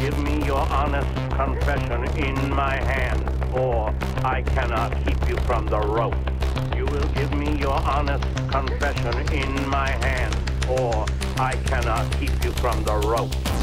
give me your honest confession in my hand, or I cannot keep you from the rope. You will give me your honest confession in my hand, or I cannot keep you from the rope.